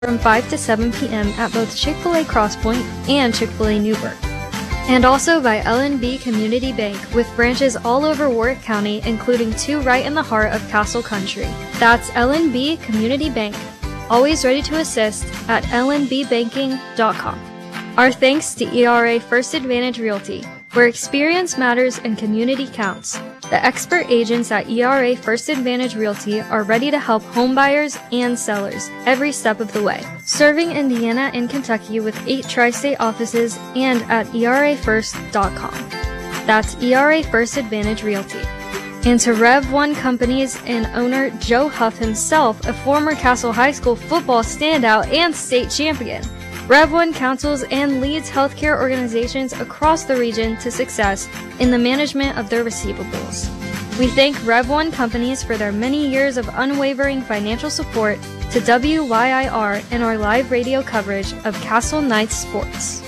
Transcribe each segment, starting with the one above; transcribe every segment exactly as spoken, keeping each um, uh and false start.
from five to seven p.m. at both Chick-fil-A Crosspoint and Chick-fil-A Newburgh. And also by L N B Community Bank with branches all over Warwick County, including two right in the heart of Castle Country. That's L N B Community Bank, always ready to assist at L N B banking dot com. Our thanks to E R A First Advantage Realty, where experience matters and community counts. The expert agents at E R A First Advantage Realty are ready to help homebuyers and sellers every step of the way. Serving Indiana and Kentucky with eight tri-state offices and at E R A first dot com. That's E R A First Advantage Realty. And to Rev one Companies and owner Joe Huff himself, a former Castle High School football standout and state champion. Rev one counsels and leads healthcare organizations across the region to success in the management of their receivables. We thank Rev one Companies for their many years of unwavering financial support to W Y I R and our live radio coverage of Castle Knights sports.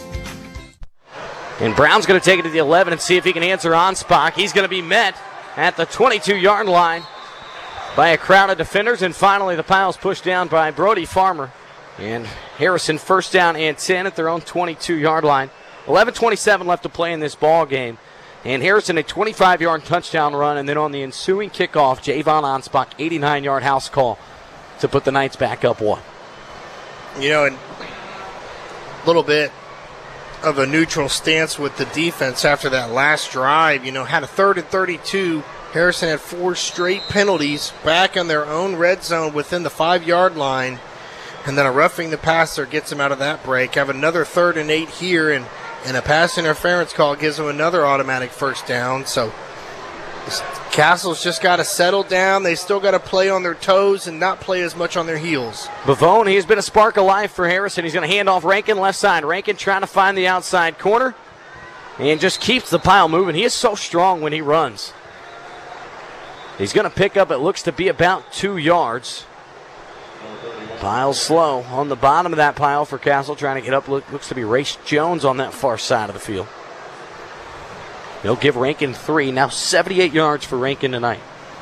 And Brown's going to take it to the eleven and see if he can answer Anspach. He's going to be met at the twenty-two-yard line by a crowd of defenders, and finally the pile's pushed down by Brody Farmer. And Harrison first down and ten at their own twenty-two-yard line. eleven twenty-seven left to play in this ball game. And Harrison a twenty-five-yard touchdown run, and then on the ensuing kickoff, Javon Anspach, eighty-nine-yard house call to put the Knights back up one. You know, and a little bit of a neutral stance with the defense after that last drive. You know, had a third and thirty-two. Harrison had four straight penalties back on their own red zone within the five-yard line. And then a roughing the passer gets him out of that break. Have another third and eight here, and, and a pass interference call gives him another automatic first down. So Castle's just got to settle down. They still got to play on their toes and not play as much on their heels. Bavone, he's been a spark of life for Harrison. He's going to hand off Rankin left side. Rankin trying to find the outside corner and just keeps the pile moving. He is so strong when he runs. He's going to pick up, it looks to be about two yards. Pile slow on the bottom of that pile for Castle, trying to get up. Look, looks to be Race Jones on that far side of the field. They'll give Rankin three. Now seventy-eight yards for Rankin tonight.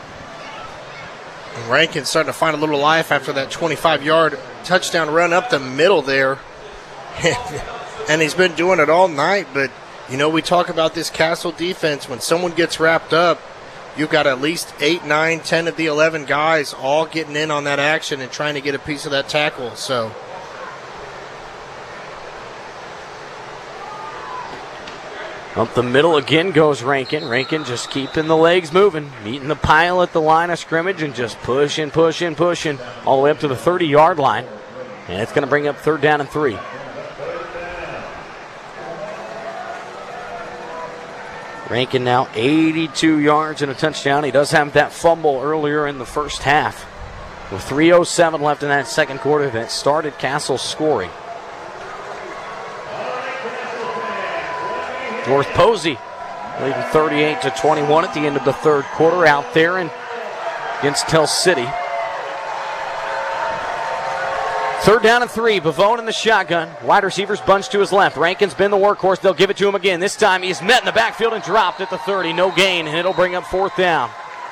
And Rankin's starting to find a little life after that twenty-five-yard touchdown run up the middle there. And he's been doing it all night. But, you know, we talk about this Castle defense. When someone gets wrapped up, you've got at least eight, nine, ten of the eleven guys all getting in on that action and trying to get a piece of that tackle. So up the middle again goes Rankin. Rankin just keeping the legs moving, meeting the pile at the line of scrimmage and just pushing, pushing, pushing all the way up to the thirty-yard line. And it's going to bring up third down and three. Rankin now eighty-two yards and a touchdown. He does have that fumble earlier in the first half. With three oh seven left in that second quarter, that started Castle scoring. North Posey leading thirty-eight to twenty-one at the end of the third quarter out there and against Tell City. Third down and three. Bavone in the shotgun. Wide receivers bunched to his left. Rankin's been the workhorse. They'll give it to him again. This time he's met in the backfield and dropped at the thirty. No gain, and it'll bring up fourth down.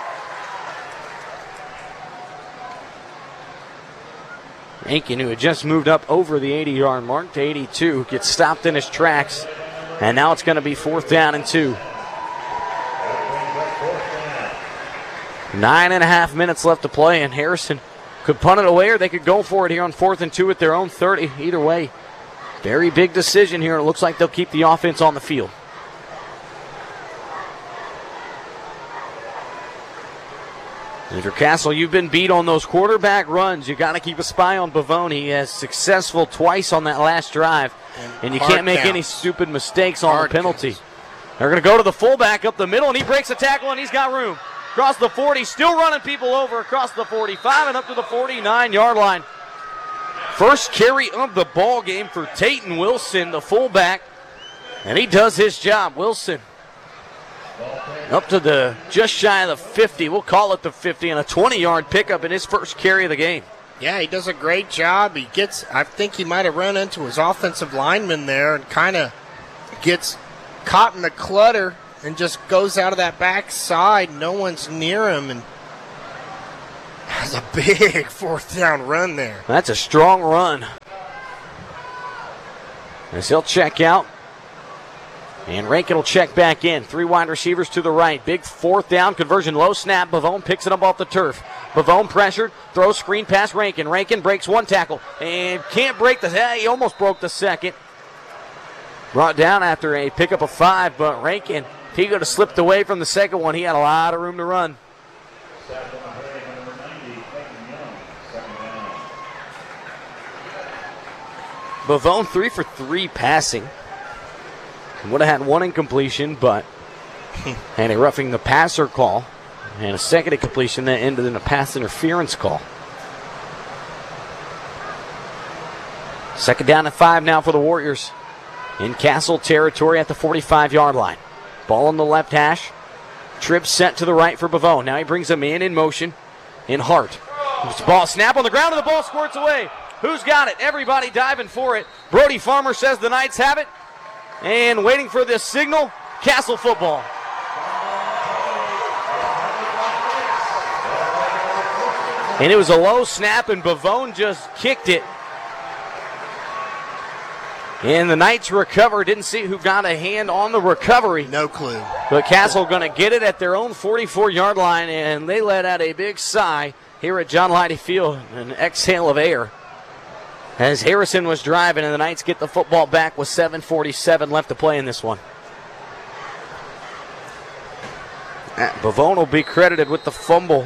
Rankin, who had just moved up over the eighty-yard mark to eighty-two, gets stopped in his tracks. And now it's going to be fourth down and two. Nine and a half minutes left to play, and Harrison could punt it away or they could go for it here on fourth and two at their own thirty. Either way, very big decision here. It looks like they'll keep the offense on the field. If you're Castle, you've been beat on those quarterback runs. You got to keep a spy on Bavone. He has successful twice on that last drive, and, and you can't make counts. any stupid mistakes on Hard the penalty. Counts. They're going to go to the fullback up the middle, and he breaks a tackle, and he's got room. Across the forty, still running people over across the forty-five and up to the forty-nine-yard line. First carry of the ball game for Tayton Wilson, the fullback, and he does his job. Wilson up to the just shy of the fifty. We'll call it the fifty, and a twenty-yard pickup in his first carry of the game. Yeah, he does a great job. He gets, I think he might have run into his offensive lineman there and kind of gets caught in the clutter and just goes out of that back side. No one's near him. And That's a big fourth down run there. That's a strong run. As he'll check out. And Rankin will check back in. Three wide receivers to the right. Big fourth down conversion. Low snap. Bavone picks it up off the turf. Bavone pressured. Throws screen past Rankin. Rankin breaks one tackle. And can't break the... He almost broke the second. Brought down after a pickup of five. But Rankin, if he could have slipped away from the second one, he had a lot of room to run. Bavone three for three passing. Would have had one incompletion, but had a roughing the passer call and a second incompletion that ended in a pass interference call. Second down and five now for the Warriors in Castle territory at the forty-five-yard line. Ball on the left hash. Trip set to the right for Bavone. Now he brings him in in motion in Hart. Ball snap on the ground and the ball squirts away. Who's got it? Everybody diving for it. Brody Farmer says the Knights have it. And waiting for this signal, Castle football. And it was a low snap, and Bavone just kicked it. And the Knights recover. Didn't see who got a hand on the recovery. No clue. But Castle going to get it at their own forty-four-yard line, and they let out a big sigh here at John Leidy Field, an exhale of air. As Harrison was driving, and the Knights get the football back with seven forty-seven left to play in this one. Bavone will be credited with the fumble.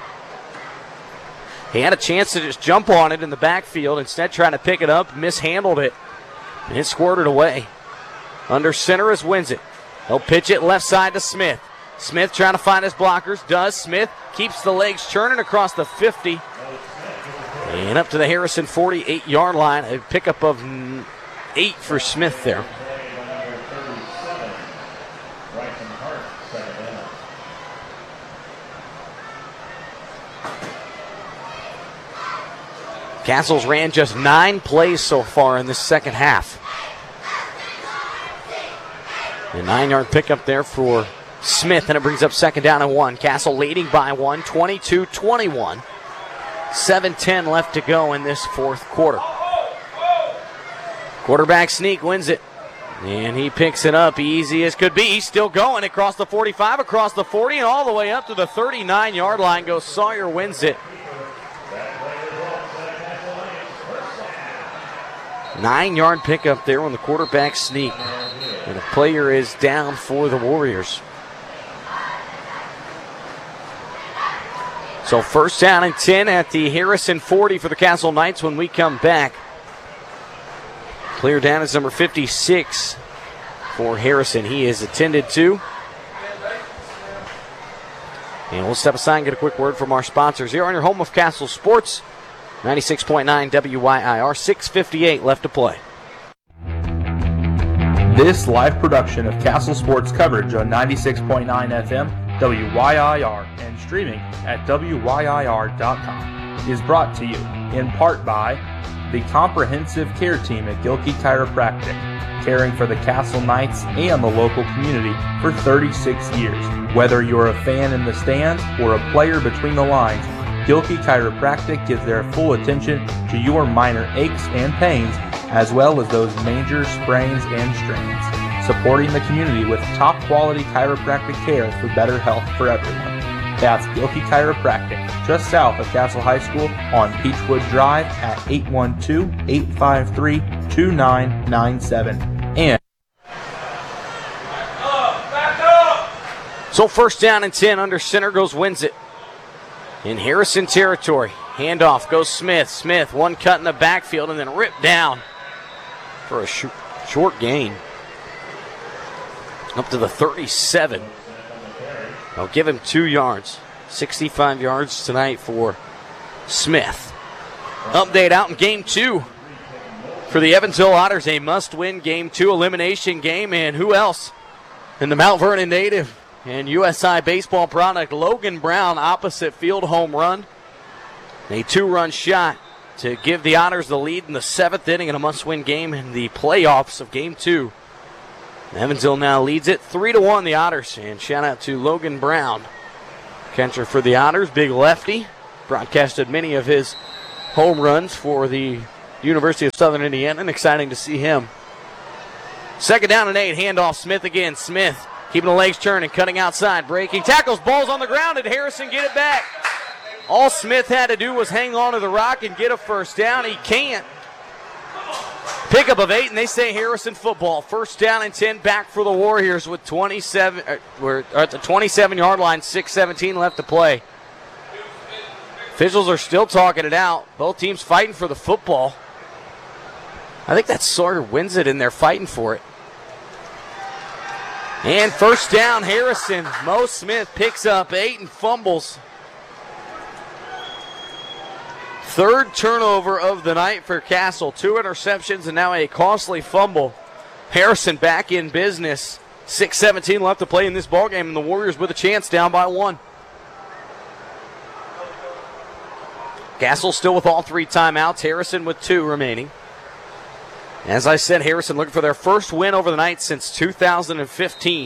He had a chance to just jump on it in the backfield. Instead, trying to pick it up, mishandled it, and it squirted away. Under center is Winsett. He'll pitch it left side to Smith. Smith trying to find his blockers. Does. Smith keeps the legs churning across the fifty. And up to the Harrison forty-eight-yard line. A pickup of eight for Smith there. Castles ran just nine plays so far in this second half. A nine-yard pickup there for Smith, and it brings up second down and one. Castle leading by one, twenty-two twenty-one. seven ten left to go in this fourth quarter. Quarterback sneak wins it. And he picks it up easy as could be. He's still going across the forty-five, across the forty, and all the way up to the thirty-nine-yard line goes Sawyer wins it. Nine-yard pickup there on the quarterback sneak. And a player is down for the Warriors. So first down and ten at the Harrison forty for the Castle Knights when we come back. Clear down is number fifty-six for Harrison. He is attended to. And we'll step aside and get a quick word from our sponsors here on your home of Castle Sports. ninety-six point nine W Y I R, six fifty-eight left to play. This live production of Castle Sports coverage on ninety-six point nine F M, W Y I R, and streaming at W Y I R dot com is brought to you in part by the comprehensive care team at Gilkey Chiropractic, caring for the Castle Knights and the local community for thirty-six years. Whether you're a fan in the stands or a player between the lines, Gilkey Chiropractic gives their full attention to your minor aches and pains, as well as those major sprains and strains, supporting the community with top-quality chiropractic care for better health for everyone. That's Gilkey Chiropractic, just south of Castle High School on Peachwood Drive at eight one two, eight five three, two nine nine seven. And so first down and ten, under center goes Winsett. In Harrison territory, handoff goes Smith. Smith, one cut in the backfield and then ripped down for a sh- short gain. Up to the thirty-seven. I'll give him two yards. sixty-five yards tonight for Smith. Update out in game two for the Evansville Otters. A must-win game two elimination game. And who else than the Mount Vernon native and U S I baseball product, Logan Brown, opposite field home run. A two-run shot to give the Otters the lead in the seventh inning in a must-win game in the playoffs of game two. Evansville now leads it three to one, the Otters. And shout out to Logan Brown, catcher for the Otters, big lefty. broadcasted many of his home runs for the University of Southern Indiana, and exciting to see him. Second down and eight, handoff Smith again. Smith keeping the legs turning, cutting outside, breaking, tackles, ball's on the ground, and Harrison get it back. All Smith had to do was hang on to the rock and get a first down. He can't. Pickup of eight, and they say Harrison football. First down and ten back for the Warriors with twenty-seven. Uh, we're at the twenty-seven-yard line, six seventeen left to play. Officials are still talking it out. Both teams fighting for the football. I think that Sawyer wins it, and they're fighting for it. And first down, Harrison. Mo Smith picks up eight and fumbles. Third turnover of the night for Castle. Two interceptions and now a costly fumble. Harrison back in business. six seventeen left to play in this ballgame, and the Warriors with a chance down by one. Castle still with all three timeouts. Harrison with two remaining. As I said, Harrison looking for their first win over the night since two thousand fifteen.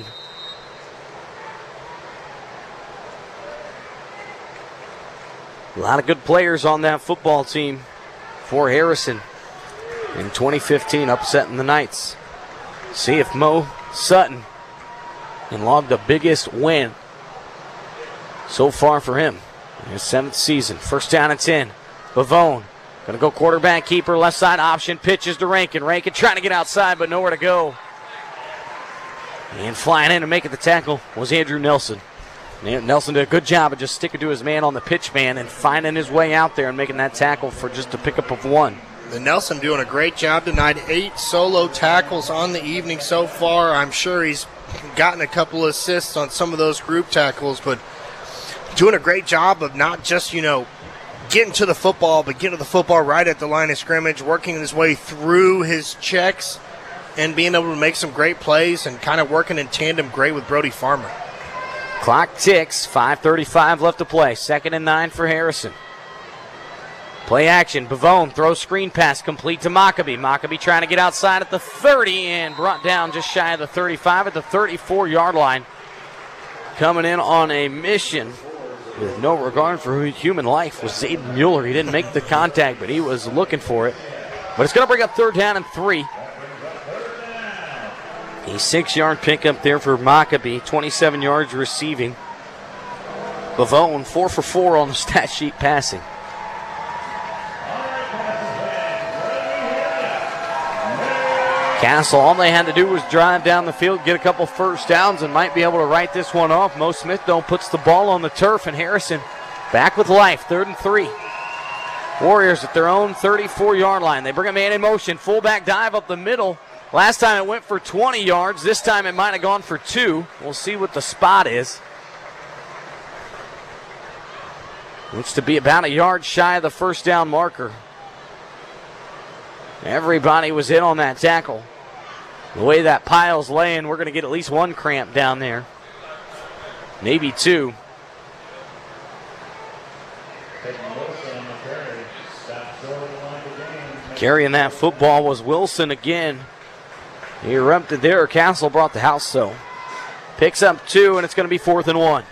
A lot of good players on that football team for Harrison. In twenty fifteen, upsetting the Knights. See if Mo Sutton can log the biggest win so far for him in his seventh season. First down and ten. Bavone going to go quarterback keeper, left side option, pitches to Rankin. Rankin trying to get outside, but nowhere to go. And flying in to make it the tackle was Andrew Nelson. Nelson did a good job of just sticking to his man on the pitch man and finding his way out there and making that tackle for just a pickup of one. The Nelson doing a great job tonight. Eight solo tackles on the evening so far. I'm sure he's gotten a couple of assists on some of those group tackles, but doing a great job of not just, you know, getting to the football, but getting to the football right at the line of scrimmage, working his way through his checks, and being able to make some great plays and kind of working in tandem great with Brody Farmer. Clock ticks, five thirty-five left to play. Second and nine for Harrison. Play action, Bavone throws screen pass complete to Mockabee. Mockabee trying to get outside at the thirty and brought down just shy of the thirty-five at the thirty-four-yard line. Coming in on a mission with no regard for human life was Zayden Mueller. He didn't make the contact, but he was looking for it. But it's going to bring up third down and three. A six-yard pickup there for Mockabee, twenty-seven yards receiving. Bavone, four for four on the stat sheet passing. Castle, all they had to do was drive down the field, get a couple first downs, and might be able to write this one off. Mo Smith, though, puts the ball on the turf, and Harrison back with life, third and three. Warriors at their own thirty-four-yard line. They bring a man in motion, fullback dive up the middle. Last time it went for twenty yards. This time it might have gone for two. We'll see what the spot is. Looks to be about a yard shy of the first down marker. Everybody was in on that tackle. The way that pile's laying, we're going to get at least one cramp down there. Maybe two. Carrying that football was Wilson again. He erupted there. Castle brought the house so. Picks up two, and it's going to be fourth and one.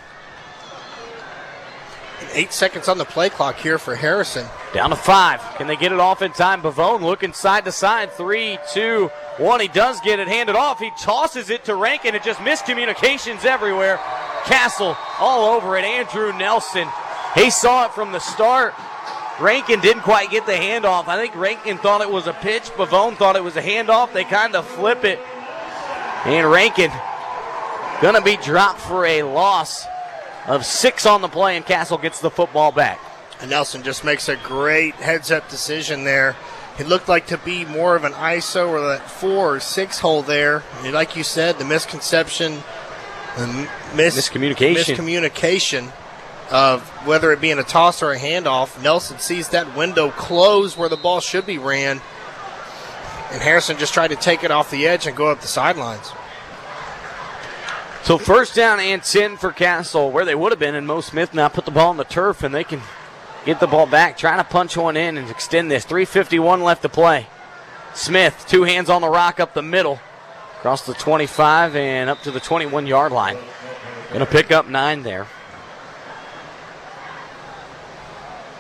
Eight seconds on the play clock here for Harrison. Down to five. Can they get it off in time? Bavone looking side to side. Three, two, one. He does get it handed off. He tosses it to Rankin. It just miscommunications everywhere. Castle all over it. Andrew Nelson. He saw it from the start. Rankin didn't quite get the handoff. I think Rankin thought it was a pitch. Bavone thought it was a handoff. They kind of flip it. And Rankin going to be dropped for a loss of six on the play, and Castle gets the football back. And Nelson just makes a great heads-up decision there. It looked like to be more of an I S O or that four or six hole there. And like you said, the misconception, the mis- miscommunication. miscommunication of whether it being a toss or a handoff. Nelson sees that window close where the ball should be ran, and Harrison just tried to take it off the edge and go up the sidelines. So first down and ten for Castle, where they would have been, and Mo Smith now put the ball on the turf, and they can get the ball back, trying to punch one in and extend this. three fifty-one left to play. Smith, two hands on the rock up the middle, across the twenty-five and up to the twenty-one-yard line. Going to pick up nine there.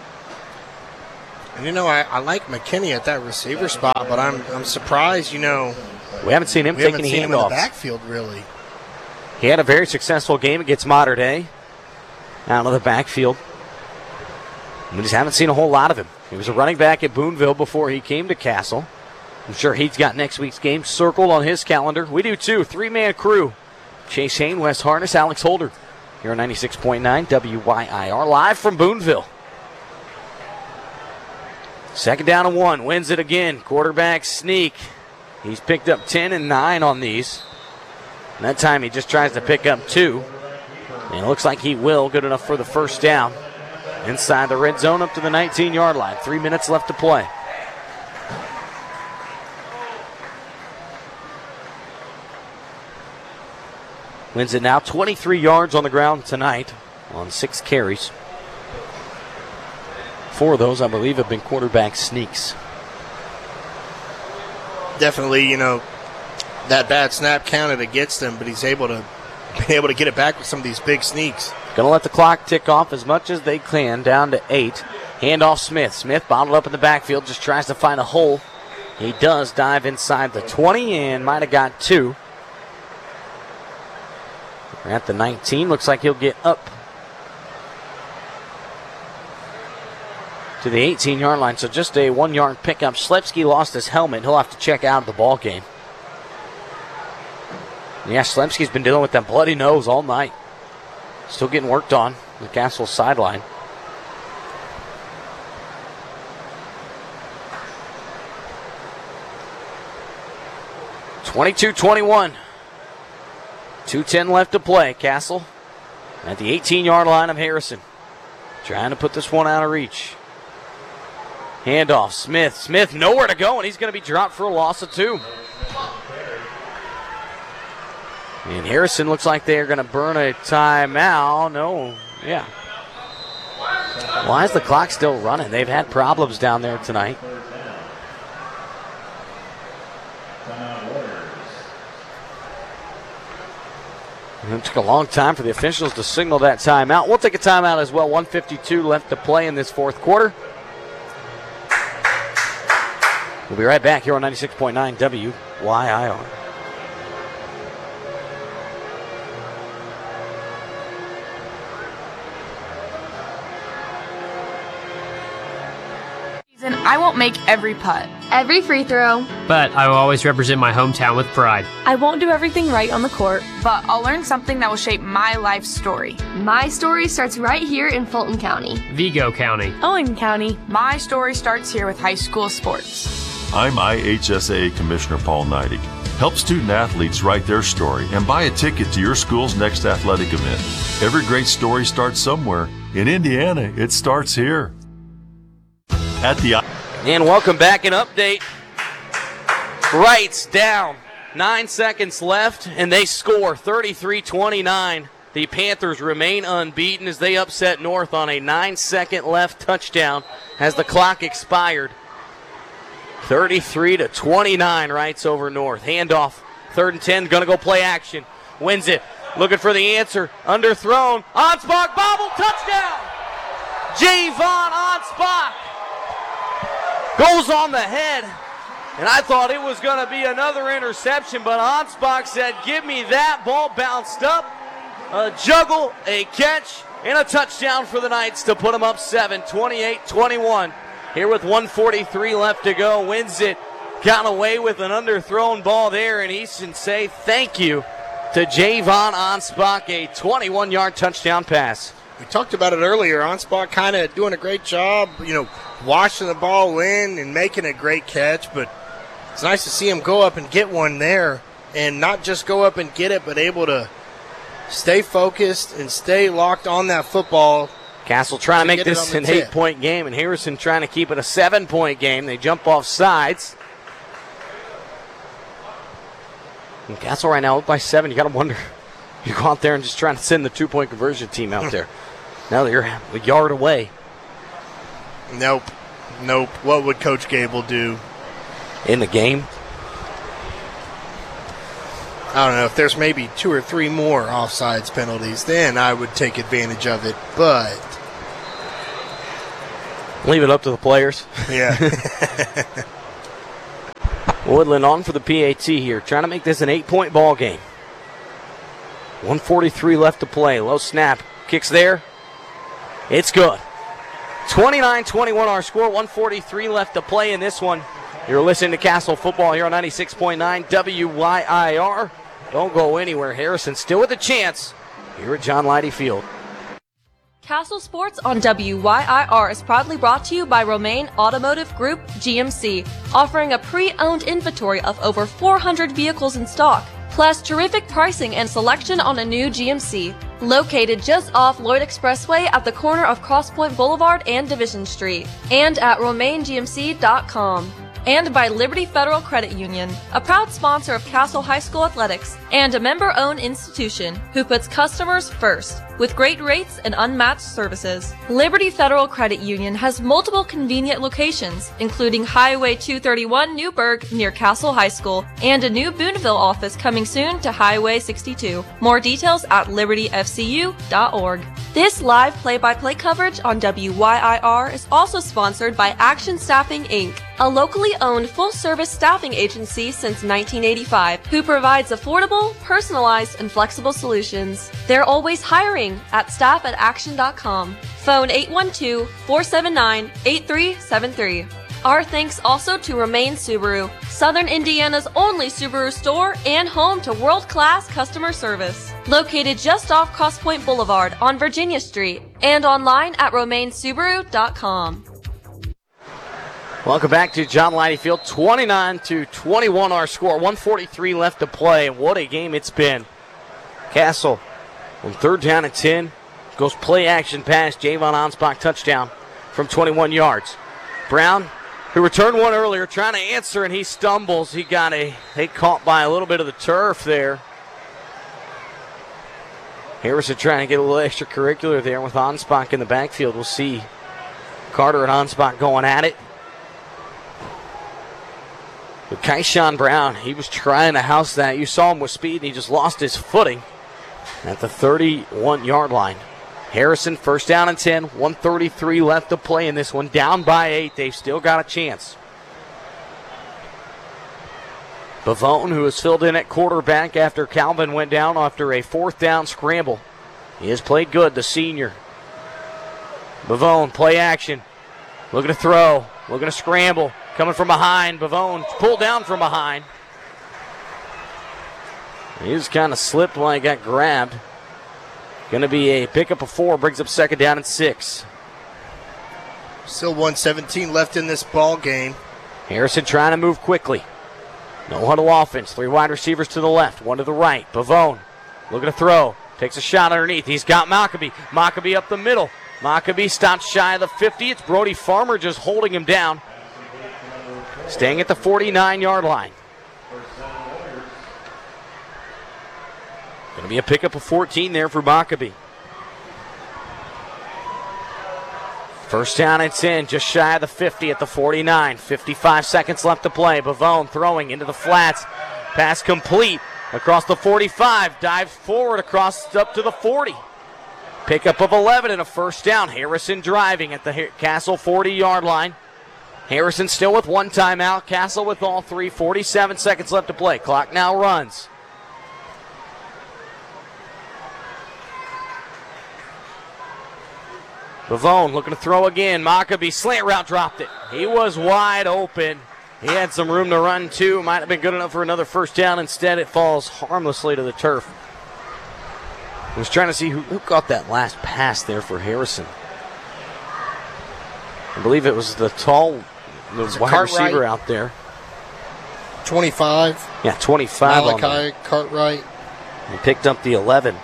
And, you know, I, I like McKinney at that receiver spot, but I'm I'm surprised, you know. We haven't seen him we take haven't any seen him in handoffs. the backfield, really. He had a very successful game against Mater Dei out of the backfield. We just haven't seen a whole lot of him. He was a running back at Boonville before he came to Castle. I'm sure he's got next week's game circled on his calendar. We do too. Three-man crew. Chase Hain, Wes Harness, Alex Holder. Here on ninety-six point nine W Y I R, live from Boonville. Second down and one, wins it again. Quarterback sneak. He's picked up ten and nine on these. And that time he just tries to pick up two. And it looks like he will. Good enough for the first down. Inside the red zone up to the nineteen-yard line. Three minutes left to play. Wins it now, twenty-three yards on the ground tonight on six carries. Four of those, I believe, have been quarterback sneaks. Definitely, you know, that bad snap counted against him, but he's able to be able to get it back with some of these big sneaks. Going to let the clock tick off as much as they can, down to eight. Handoff Smith. Smith bottled up in the backfield, just tries to find a hole. He does dive inside the twenty and might have got two. We're at the nineteen. Looks like he'll get up to the eighteen-yard line. So just a one-yard pickup. Slepsky lost his helmet. He'll have to check out of the ball game. Yeah, Slepsky's been dealing with that bloody nose all night. Still getting worked on the Castle sideline. twenty-two twenty-one. two ten left to play. Castle at the eighteen-yard line of Harrison. Trying to put this one out of reach. Handoff, Smith. Smith nowhere to go, and he's going to be dropped for a loss of two. And Harrison looks like they're going to burn a timeout. No, yeah. Why is the clock still running? They've had problems down there tonight. It took a long time for the officials to signal that timeout. We'll take a timeout as well. one fifty-two left to play in this fourth quarter. We'll be right back here on ninety-six point nine W Y I R. I won't make every putt, every free throw, but I will always represent my hometown with pride. I won't do everything right on the court, but I'll learn something that will shape my life story. My story starts right here in Fulton County, Vigo County, Owen County. My story starts here with high school sports. I'm I H S A A Commissioner Paul Neidig. Help student athletes write their story and buy a ticket to your school's next athletic event. Every great story starts somewhere. In Indiana, it starts here. At the And welcome back. An update. Wrights down. Nine seconds left, and they score thirty-three twenty-nine. The Panthers remain unbeaten as they upset North on a nine-second left touchdown as the clock expired. thirty-three to twenty-nine, Wrights over North. Handoff. Third and ten, going to go play action. Wins it. Looking for the answer. Underthrown. Onspach, bobble, touchdown! Javon Onspach goes on the head, and I thought it was going to be another interception, but Onspach said, give me that. Ball bounced up, a juggle, a catch, and a touchdown for the Knights to put them up seven, twenty-eight twenty-one. Here with one forty-three left to go, wins it, got away with an underthrown ball there, and Easton say thank you to Javon Onspach, a twenty-one-yard touchdown pass. We talked about it earlier. Onspach kind of doing a great job, you know, washing the ball in and making a great catch, but it's nice to see him go up and get one there and not just go up and get it, but able to stay focused and stay locked on that football. Castle trying to, to make this an tip. eight-point game, and Harrison trying to keep it a seven-point game. They jump off sides. And Castle right now up by seven. You got to wonder. You go out there and just trying to send the two-point conversion team out there. Now they're a yard away. Nope. Nope. What would Coach Gable do? In the game? I don't know. If there's maybe two or three more offsides penalties, then I would take advantage of it. But Leave it up to the players. Yeah. Woodland on for the P A T here, trying to make this an eight-point ball game. one forty-three left to play. Low snap. Kicks there. It's good. twenty-nine twenty-one our score. one forty-three left to play in this one. You're listening to Castle Football here on ninety-six point nine W Y I R. Don't go anywhere. Harrison still with a chance here at John Leidy Field. Castle Sports on W Y I R is proudly brought to you by Romaine Automotive Group, G M C, offering a pre-owned inventory of over four hundred vehicles in stock, plus terrific pricing and selection on a new G M C. Located just off Lloyd Expressway at the corner of Cross Point Boulevard and Division Street, and at romaine g m c dot com. And by Liberty Federal Credit Union, a proud sponsor of Castle High School Athletics and a member-owned institution who puts customers first with great rates and unmatched services. Liberty Federal Credit Union has multiple convenient locations, including Highway two thirty-one Newburgh near Castle High School and a new Boonville office coming soon to Highway sixty-two. More details at liberty f c u dot org. This live play-by-play coverage on W Y I R is also sponsored by Action Staffing Incorporated, a locally owned full-service staffing agency since nineteen eighty-five, who provides affordable, personalized, and flexible solutions. They're always hiring at staff at action dot com. Phone eight one two, four seven nine, eight three seven three. Our thanks also to Romaine Subaru, Southern Indiana's only Subaru store and home to world-class customer service. Located just off Cross Point Boulevard on Virginia Street and online at romaine subaru dot com. Welcome back to John Leidy Field. twenty-nine to twenty-one our score. one forty-three left to play. What a game it's been. Castle on third down and ten. Goes play action pass. Javon Ansbach touchdown from twenty-one yards. Brown, who returned one earlier, trying to answer, and he stumbles. He got a, they caught by a little bit of the turf there. Harrison trying to get a little extracurricular there with Ansbach in the backfield. We'll see Carter and Ansbach going at it. But Kaishan Brown, he was trying to house that. You saw him with speed, and he just lost his footing at the thirty-one yard line. Harrison, first down and ten, one thirty-three left to play in this one. Down by eight, they've still got a chance. Bavone, who is filled in at quarterback after Calvin went down after a fourth down scramble. He has played good, the senior. Bavone, play action. Looking to throw, looking to scramble. Coming from behind, Bavone pulled down from behind. He just kind of slipped when he got grabbed. Going to be a pickup of four, brings up second down and six. Still one seventeen left in this ball game. Harrison trying to move quickly. No huddle offense. Three wide receivers to the left, one to the right. Bavone looking to throw. Takes a shot underneath. He's got Maccabee. Maccabee up the middle. Maccabee stopped shy of the fifty. It's Brody Farmer just holding him down. Staying at the forty-nine yard line. Going to be a pickup of fourteen there for Maccabee. First down and ten, just shy of the fifty at the forty-nine. fifty-five seconds left to play. Bavone throwing into the flats. Pass complete across the forty-five. Dives forward across up to the forty. Pickup of eleven and a first down. Harrison driving at the Castle forty yard line. Harrison still with one timeout. Castle with all three. forty-seven seconds left to play. Clock now runs. Bavone looking to throw again. Maccabee slant route dropped it. He was wide open. He had some room to run too. Might have been good enough for another first down. Instead, it falls harmlessly to the turf. I was trying to see who, who got that last pass there for Harrison. I believe it was the tall the wide receiver out there. twenty-five. Yeah, twenty-five. Malachi Cartwright. He picked up the eleven.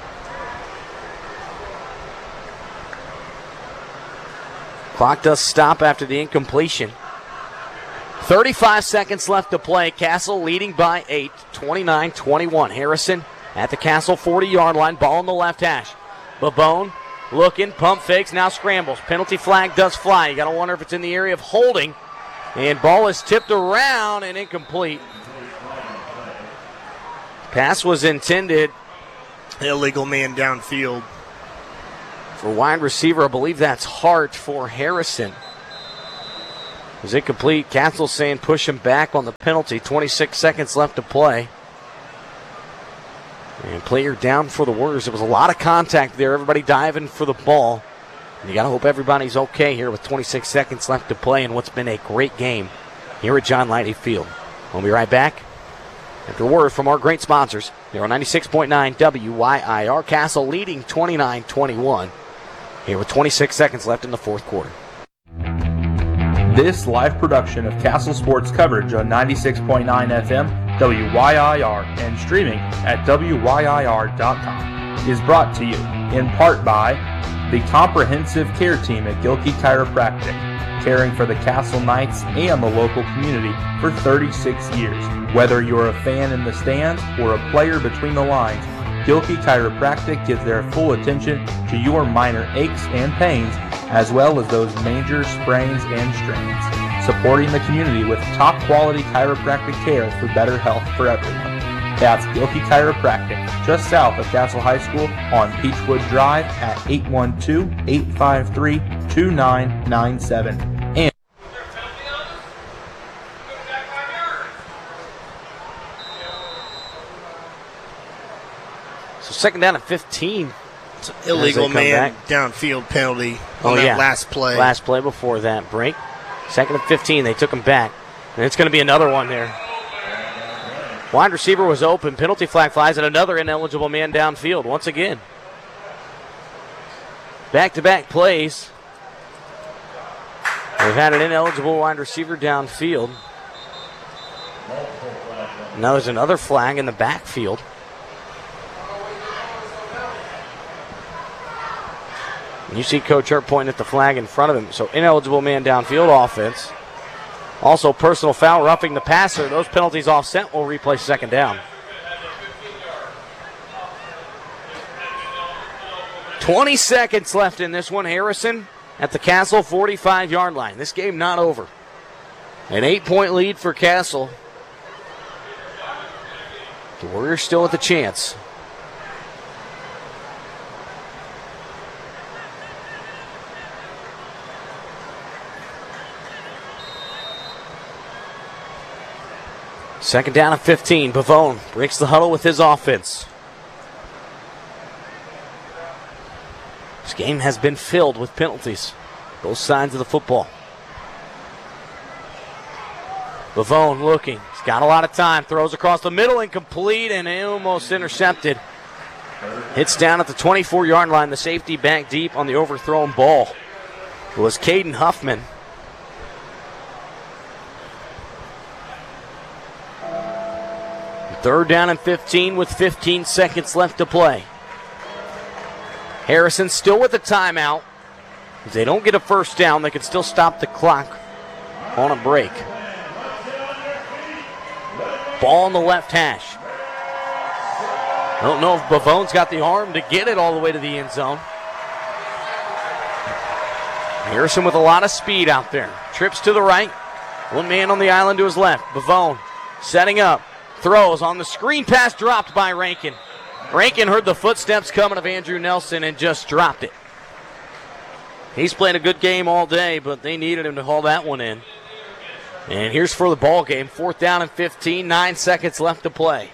Clock does stop after the incompletion. thirty-five seconds left to play. Castle leading by eight, twenty-nine twenty-one. Harrison at the Castle forty yard line. Ball on the left hash. Babone looking, pump fakes, now scrambles. Penalty flag does fly. You got to wonder if it's in the area of holding. And ball is tipped around and incomplete. Pass was intended. Illegal man downfield. For wide receiver, I believe that's Hart for Harrison. Is it complete? Castle saying push him back on the penalty. twenty-six seconds left to play. And player down for the Warriors. There was a lot of contact there. Everybody diving for the ball. And you got to hope everybody's okay here with twenty-six seconds left to play in what's been a great game here at John Lighty Field. We'll be right back after a word from our great sponsors. They're on ninety-six point nine W Y I R. Castle leading twenty-nine twenty-one here with twenty-six seconds left in the fourth quarter. This live production of Castle Sports coverage on ninety-six point nine F M W Y I R and streaming at W Y I R dot com is brought to you in part by the comprehensive care team at Gilkey Chiropractic, caring for the Castle Knights and the local community for thirty-six years. Whether you're a fan in the stands or a player between the lines, Gilkey Chiropractic gives their full attention to your minor aches and pains, as well as those major sprains and strains, supporting the community with top quality chiropractic care for better health for everyone. That's Gilkey Chiropractic, just south of Castle High School on Peachwood Drive at eight one two, eight five three, two nine nine seven. And so second down at fifteen. It's an illegal man back. downfield penalty on oh, that yeah. last play. Last play before that break. Second and fifteen, they took him back. And it's going to be another one there. Wide receiver was open. Penalty flag flies, and another ineligible man downfield once again. Back-to-back plays. We've had an ineligible wide receiver downfield. Now there's another flag in the backfield. And you see Coach Hurt pointing at the flag in front of him. So ineligible man downfield offense. Also personal foul, roughing the passer. Those penalties offset will replay second down. twenty seconds left in this one. Harrison at the Castle forty-five-yard line. This game not over. An eight-point lead for Castle. The Warriors still with the chance. Second down and fifteen. Pavone breaks the huddle with his offense. This game has been filled with penalties. Both sides of the football. Pavone looking. He's got a lot of time. Throws across the middle, incomplete, and almost intercepted. Hits down at the twenty-four-yard line. The safety back deep on the overthrown ball. It was Caden Huffman. Third down and fifteen with fifteen seconds left to play. Harrison still with a timeout. If they don't get a first down, they can still stop the clock on a break. Ball on the left hash. I don't know if Pavone's got the arm to get it all the way to the end zone. Harrison with a lot of speed out there. Trips to the right. One man on the island to his left. Pavone setting up. Throws on the screen pass, dropped by Rankin. Rankin heard the footsteps coming of Andrew Nelson and just dropped it. He's played a good game all day, but they needed him to haul that one in. And here's for the ball game. Fourth down and fifteen, nine seconds left to play.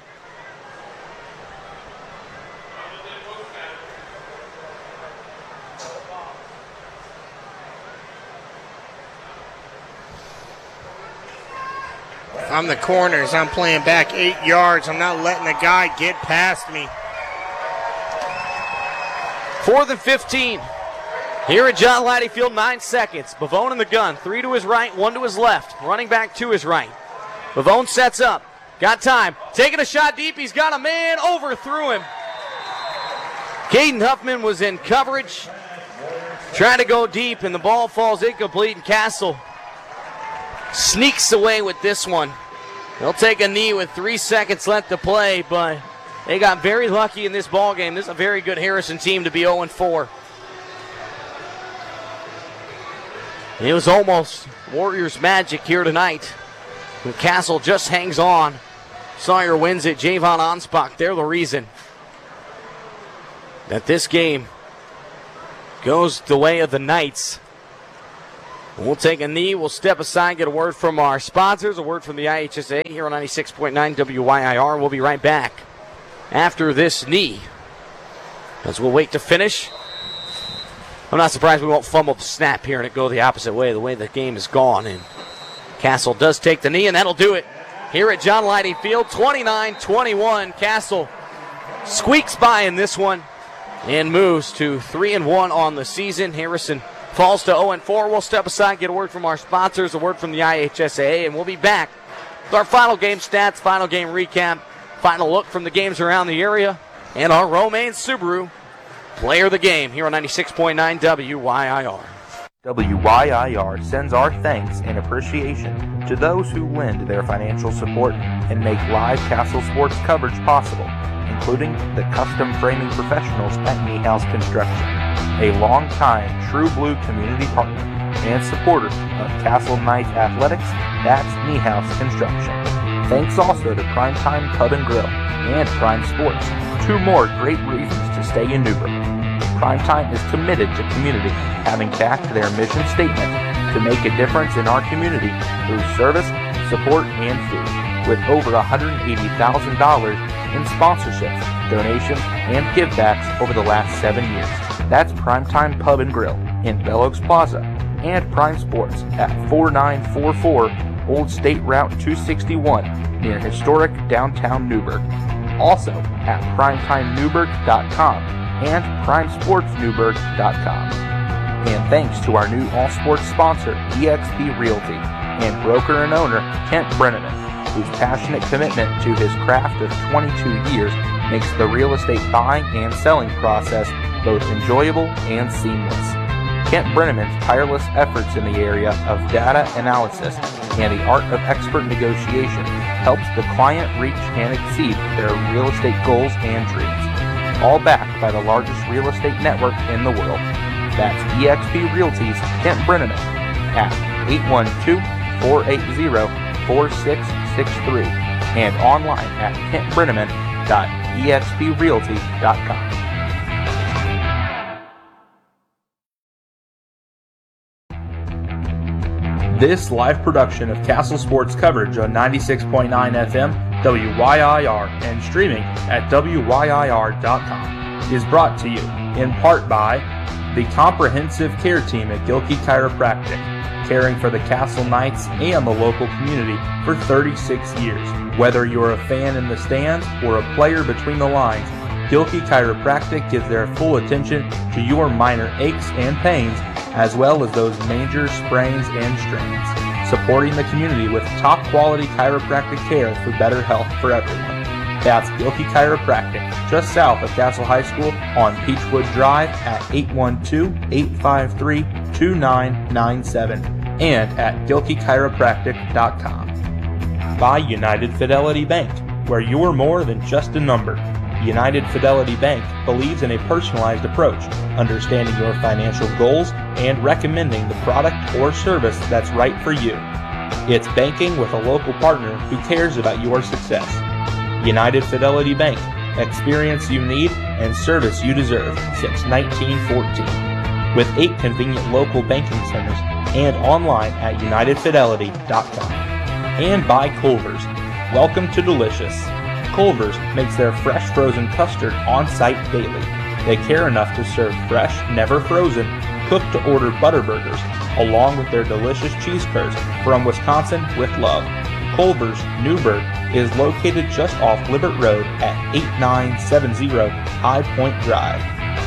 I'm the corners. I'm playing back eight yards. I'm not letting the guy get past me. Fourth and fifteen. Here at John Lighty Field, nine seconds. Pavone in the gun. Three to his right, one to his left. Running back to his right. Pavone sets up. Got time. Taking a shot deep. He's got a man. Overthrew him. Caden Huffman was in coverage. Trying to go deep, and the ball falls incomplete, and Castle sneaks away with this one. They'll take a knee with three seconds left to play, but they got very lucky in this ball game. This is a very good Harrison team to be oh and four. It was almost Warriors magic here tonight. When Castle just hangs on. Sawyer wins it. Javon Anspach, they're the reason that this game goes the way of the Knights. We'll take a knee. We'll step aside, get a word from our sponsors, a word from the I H S A here on ninety-six point nine W Y I R. We'll be right back after this knee as we'll wait to finish. I'm not surprised we won't fumble the snap here and it go the opposite way, the way the game is gone. And Castle does take the knee, and that'll do it here at John Leidy Field. twenty-nine twenty-one. Castle squeaks by in this one and moves to three and one on the season. Harrison falls to oh and four. We'll step aside, get a word from our sponsors, a word from the I H S A, and we'll be back with our final game stats, final game recap, final look from the games around the area, and our Romaine Subaru player of the game here on ninety-six point nine W Y I R. W Y I R sends our thanks and appreciation to those who lend their financial support and make live Castle sports coverage possible, including the custom framing professionals at Niehaus Construction, a long-time True Blue community partner and supporter of Castle Knights Athletics. That's Niehaus Construction. Thanks also to Primetime Pub and Grill and Prime Sports, two more great reasons to stay in Newburgh. Primetime is committed to community, having backed their mission statement to make a difference in our community through service, support, and food, with over one hundred eighty thousand dollars in sponsorships, donations, and givebacks over the last seven years. That's Primetime Pub and Grill in Bell Oaks Plaza, and Prime Sports at forty-nine forty-four Old State Route two sixty-one near historic downtown Newburgh. Also at primetime newburgh dot com and prime sports newburgh dot com. And thanks to our new all-sports sponsor, E X P Realty, and broker and owner, Kent Brenneman, whose passionate commitment to his craft of twenty-two years makes the real estate buying and selling process both enjoyable and seamless. Kent Brenneman's tireless efforts in the area of data analysis and the art of expert negotiation helps the client reach and exceed their real estate goals and dreams, all backed by the largest real estate network in the world. That's E X P Realty's Kent Brenneman at eight one two, four eight zero, four six six three and online at kent brenneman dot e x p realty dot com. This live production of Castle Sports coverage on ninety-six point nine F M W Y I R and streaming at W Y I R dot com is brought to you in part by the comprehensive care team at Gilkey Chiropractic, caring for the Castle Knights and the local community for thirty-six years. Whether you're a fan in the stands or a player between the lines, Gilkey Chiropractic gives their full attention to your minor aches and pains, as well as those major sprains and strains, supporting the community with top quality chiropractic care for better health for everyone. That's Gilkey Chiropractic, just south of Castle High School on Peachwood Drive at eight one two, eight five three, two nine nine seven and at gilkey chiropractic dot com. By United Fidelity Bank, where you're more than just a number. United Fidelity Bank believes in a personalized approach, understanding your financial goals and recommending the product or service that's right for you. It's banking with a local partner who cares about your success. United Fidelity Bank, experience you need and service you deserve since nineteen fourteen. With eight convenient local banking centers and online at united fidelity dot com. And by Culver's. Welcome to Delicious. Culver's makes their fresh frozen custard on-site daily. They care enough to serve fresh, never frozen, cooked-to-order butter burgers, along with their delicious cheese curds from Wisconsin with love. Culver's, Newburgh, is located just off Libert Road at eighty-nine seventy High Point Drive.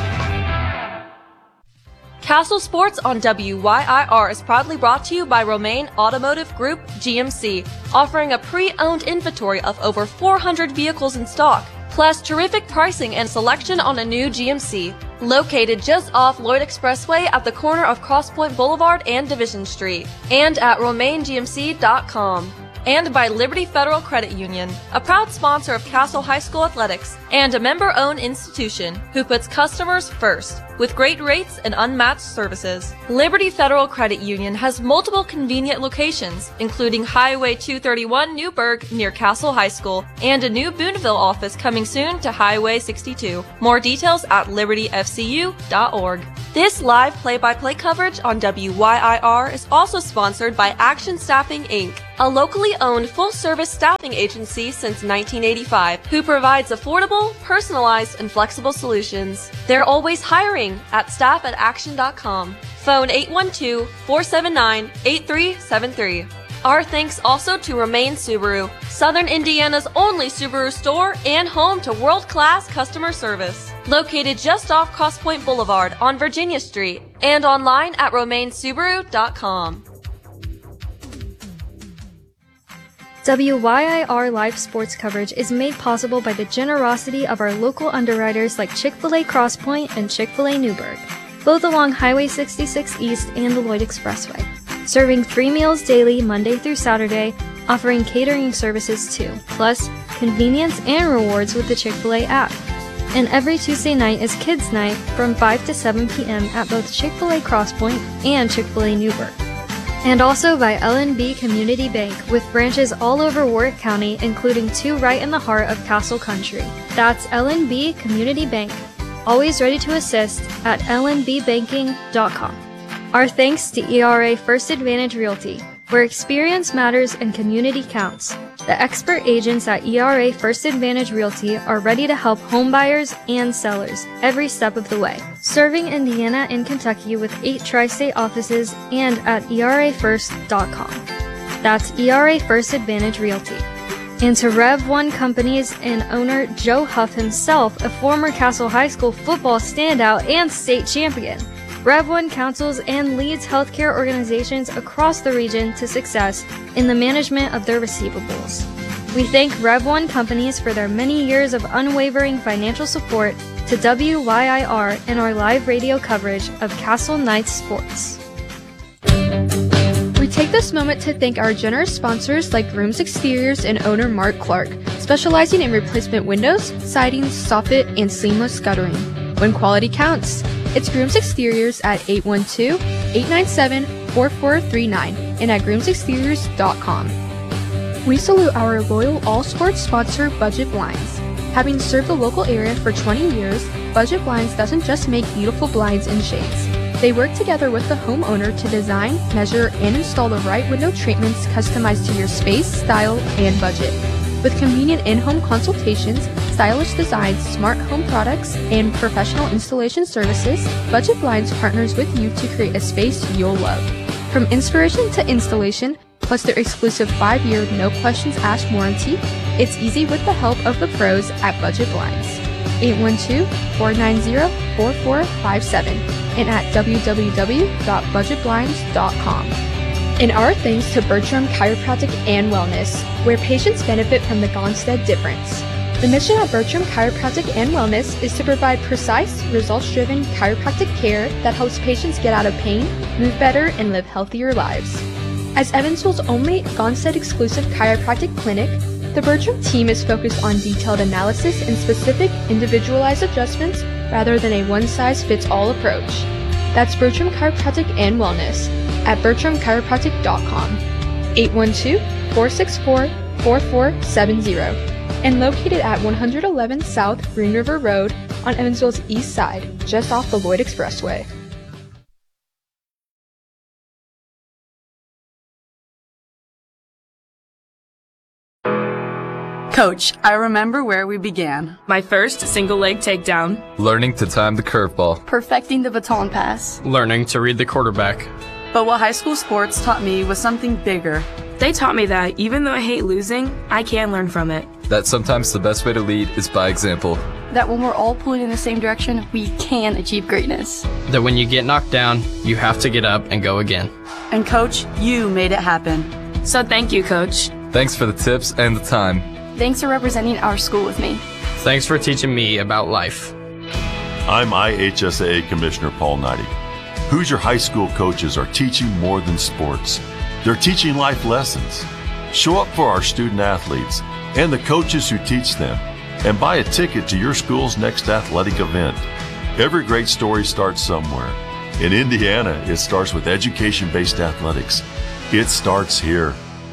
Castle Sports on W Y I R is proudly brought to you by Romaine Automotive Group, G M C, offering a pre-owned inventory of over four hundred vehicles in stock, plus terrific pricing and selection on a new G M C. Located just off Lloyd Expressway at the corner of Cross Point Boulevard and Division Street, and at romaine g m c dot com. and by Liberty Federal Credit Union, a proud sponsor of Castle High School athletics and a member-owned institution who puts customers first with great rates and unmatched services. Liberty Federal Credit Union has multiple convenient locations, including Highway two thirty-one Newburgh near Castle High School and a new Boonville office coming soon to Highway sixty-two. More details at liberty f c u dot org. This live play-by-play coverage on W Y I R is also sponsored by Action Staffing, Incorporated, a locally owned full-service staffing agency since nineteen eighty-five who provides affordable, personalized, and flexible solutions. They're always hiring at staff at action dot com. Phone eight one two, four seven nine, eight three seven three. Our thanks also to Romaine Subaru, Southern Indiana's only Subaru store and home to world-class customer service. Located just off Cross Point Boulevard on Virginia Street and online at romaine subaru dot com. W Y I R live sports coverage is made possible by the generosity of our local underwriters like Chick-fil-A Cross Point and Chick-fil-A Newburgh, both along Highway sixty-six East and the Lloyd Expressway. Serving three meals daily Monday through Saturday, offering catering services too, plus convenience and rewards with the Chick-fil-A app. And every Tuesday night is Kids Night from five to seven p.m. at both Chick-fil-A Cross Point and Chick-fil-A Newburgh. And also by L N B Community Bank with branches all over Warwick County, including two right in the heart of Castle Country. That's L N B Community Bank, always ready to assist at l n b banking dot com. Our thanks to E R A First Advantage Realty, where experience matters and community counts. The expert agents at E R A First Advantage Realty are ready to help homebuyers and sellers every step of the way. Serving Indiana and Kentucky with eight tri-state offices and at e r a first dot com. That's E R A First Advantage Realty. And to Rev one Companies and owner Joe Huff himself, a former Castle High School football standout and state champion. Rev one counsels and leads healthcare organizations across the region to success in the management of their receivables. We thank Rev one Companies for their many years of unwavering financial support to W Y I R and our live radio coverage of Castle Knights sports. We take this moment to thank our generous sponsors like Grooms Exteriors and owner Mark Clark, specializing in replacement windows, sidings, soffit, and seamless guttering. When quality counts, it's Grooms Exteriors at eight one two, eight nine seven, four four three nine and at grooms exteriors dot com. We salute our loyal all-sports sponsor, Budget Blinds. Having served the local area for twenty years, Budget Blinds doesn't just make beautiful blinds and shades. They work together with the homeowner to design, measure, and install the right window treatments customized to your space, style, and budget. With convenient in-home consultations, stylish designs, smart home products, and professional installation services, Budget Blinds partners with you to create a space you'll love. From inspiration to installation, plus their exclusive five-year no-questions-asked warranty, it's easy with the help of the pros at Budget Blinds. eight one two, four nine zero, four four five seven and at w w w dot budget blinds dot com. And our thanks to Bertram Chiropractic and Wellness, where patients benefit from the Gonstead difference. The mission of Bertram Chiropractic and Wellness is to provide precise, results-driven chiropractic care that helps patients get out of pain, move better, and live healthier lives. As Evansville's only Gonstead-exclusive chiropractic clinic, the Bertram team is focused on detailed analysis and specific, individualized adjustments rather than a one-size-fits-all approach. That's Bertram Chiropractic and Wellness at bertram chiropractic dot com, eight one two, four six four, four four seven zero, and located at one eleven South Green River Road on Evansville's east side, just off the Lloyd Expressway. Coach, I remember where we began. My first single leg takedown. Learning to time the curveball. Perfecting the baton pass. Learning to read the quarterback. But what high school sports taught me was something bigger. They taught me that even though I hate losing, I can learn from it. That sometimes the best way to lead is by example. That when we're all pulling in the same direction, we can achieve greatness. That when you get knocked down, you have to get up and go again. And Coach, you made it happen. So thank you, Coach. Thanks for the tips and the time. Thanks for representing our school with me. Thanks for teaching me about life. I'm I H S A A Commissioner Paul Neidig. Hoosier high school coaches are teaching more than sports. They're teaching life lessons. Show up for our student athletes and the coaches who teach them, and buy a ticket to your school's next athletic event. Every great story starts somewhere. In Indiana, it starts with education-based athletics. It starts here.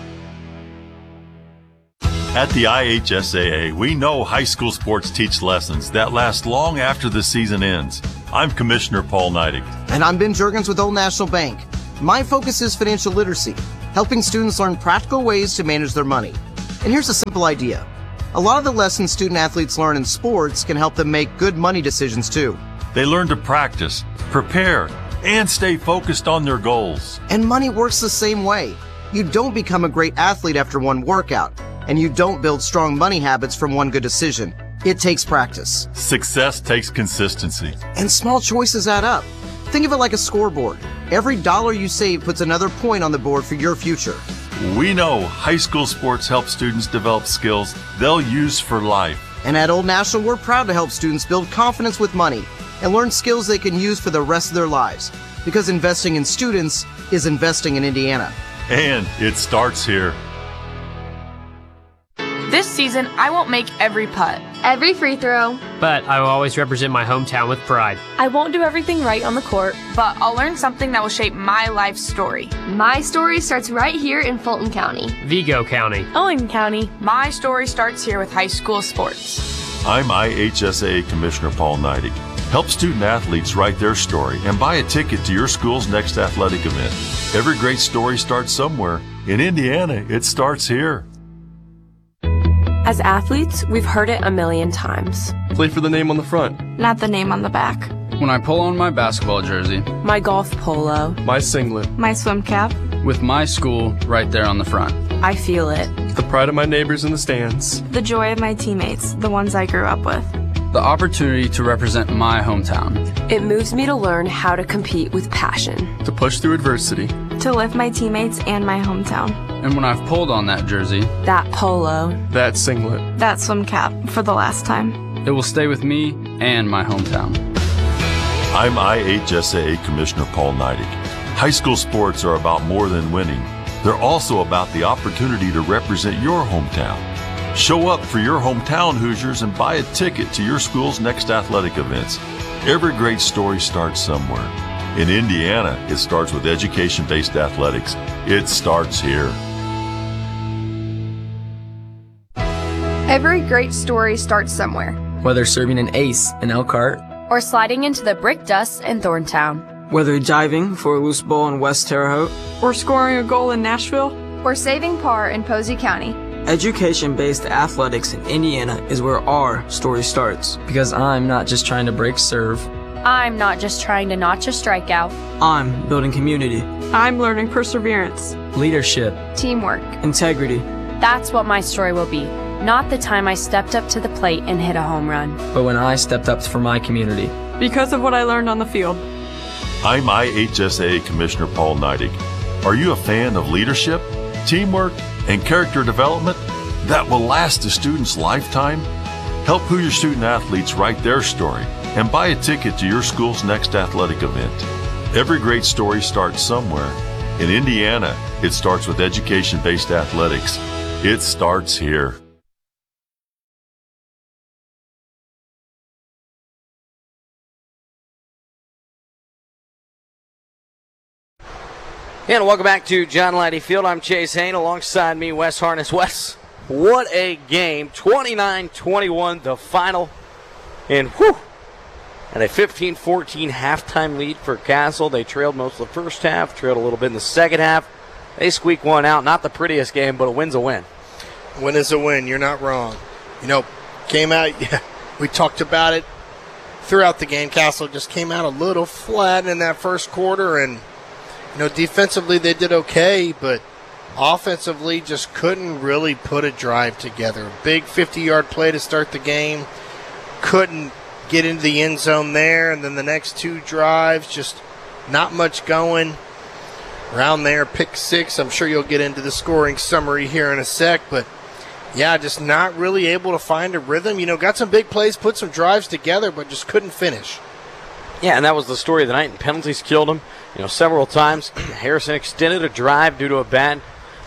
At the I H S A A, we know high school sports teach lessons that last long after the season ends. I'm Commissioner Paul Neidig. And I'm Ben Juergens with Old National Bank. My focus is financial literacy, helping students learn practical ways to manage their money. And here's a simple idea. A lot of the lessons student athletes learn in sports can help them make good money decisions too. They learn to practice, prepare, and stay focused on their goals. And money works the same way. You don't become a great athlete after one workout, and you don't build strong money habits from one good decision. It takes practice. Success takes consistency. And small choices add up. Think of it like a scoreboard. Every dollar you save puts another point on the board for your future. We know high school sports help students develop skills they'll use for life. And at Old National, we're proud to help students build confidence with money and learn skills they can use for the rest of their lives. Because investing in students is investing in Indiana. And it starts here. This season, I won't make every putt, every free throw, but I will always represent my hometown with pride. I won't do everything right on the court, but I'll learn something that will shape my life story. My story starts right here in Fulton County, Vigo County, Owen County. My story starts here with high school sports. I'm I H S A A Commissioner Paul Neidig. Help student athletes write their story and buy a ticket to your school's next athletic event. Every great story starts somewhere. In Indiana, it starts here. As athletes, we've heard it a million times. Play for the name on the front, not the name on the back. When I pull on my basketball jersey, my golf polo, my singlet, my swim cap, with my school right there on the front, I feel it. The pride of my neighbors in the stands, the joy of my teammates, the ones I grew up with. The opportunity to represent my hometown. It moves me to learn how to compete with passion, to push through adversity, to lift my teammates and my hometown. And when I've pulled on that jersey, that polo, that singlet, that swim cap for the last time, it will stay with me and my hometown. I'm I H S A A Commissioner Paul Neidig. High school sports are about more than winning. They're also about the opportunity to represent your hometown. Show up for your hometown Hoosiers and buy a ticket to your school's next athletic events. Every great story starts somewhere. In Indiana, it starts with education-based athletics. It starts here. Every great story starts somewhere. Whether serving an ace in Elkhart, or sliding into the brick dust in Thorntown. Whether diving for a loose ball in West Terre Haute, or scoring a goal in Nashville, or saving par in Posey County. Education-based athletics in Indiana is where our story starts. Because I'm not just trying to break serve. I'm not just trying to notch a strikeout. I'm building community. I'm learning perseverance. Leadership. Teamwork. Integrity. That's what my story will be. Not the time I stepped up to the plate and hit a home run. But when I stepped up for my community. Because of what I learned on the field. I'm I H S A A Commissioner Paul Neidig. Are you a fan of leadership, teamwork, and character development that will last a student's lifetime? Help Hoosier student athletes write their story and buy a ticket to your school's next athletic event. Every great story starts somewhere. In Indiana, it starts with education-based athletics. It starts here. And welcome back to John Lighty Field. I'm Chase Hain. Alongside me, Wes Harness. Wes, what a game. twenty-nine twenty-one, the final. And whew, and a fifteen fourteen halftime lead for Castle. They trailed most of the first half, trailed a little bit in the second half. They squeak one out. Not the prettiest game, but a win's a win. Win is a win. You're not wrong. You know, came out, yeah, we talked about it throughout the game. Castle just came out a little flat in that first quarter, and you know, defensively they did okay, but offensively just couldn't really put a drive together. Big fifty-yard play to start the game. Couldn't get into the end zone there, and then the next two drives, just not much going. Around there, pick six. I'm sure you'll get into the scoring summary here in a sec, but yeah, just not really able to find a rhythm. You know, got some big plays, put some drives together, but just couldn't finish. Yeah, and that was the story of the night, and penalties killed them. You know, several times Harrison extended a drive due to a bad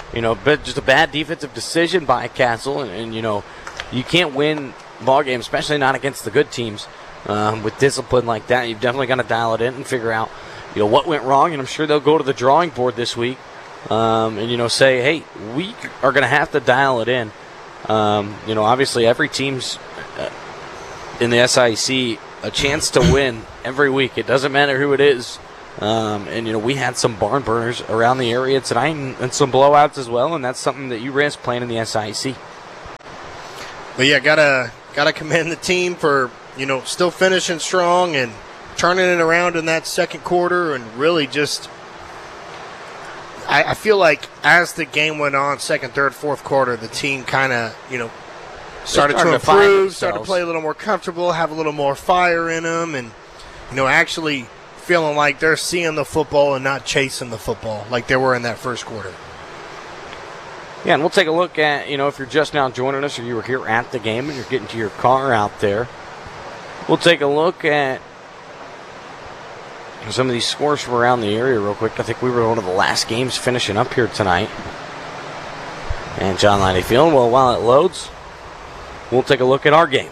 you know, but just a bad defensive decision by Castle, and, and you know, you can't win ball games, especially not against the good teams, um, with discipline like that. You've definitely got to dial it in and figure out, you know, what went wrong, and I'm sure they'll go to the drawing board this week, um, and you know, say, hey, we are going to have to dial it in. Um, you know, obviously every team's uh, in the S I E C a chance to win every week. It doesn't matter who it is. Um, and, you know, we had some barn burners around the area tonight and, and some blowouts as well, and that's something that you risk playing in the S I E C. But, yeah, got to gotta commend the team for, you know, still finishing strong and turning it around in that second quarter and really just – I feel like as the game went on, second, third, fourth quarter, the team kind of, you know, started, started to improve, to started to play a little more comfortable, have a little more fire in them, and, you know, actually – feeling like they're seeing the football and not chasing the football like they were in that first quarter. Yeah, and we'll take a look at, you know, if you're just now joining us or you were here at the game and you're getting to your car out there, we'll take a look at some of these scores from around the area real quick. I think we were one of the last games finishing up here tonight. And John Liney Field, well, while it loads, we'll take a look at our game.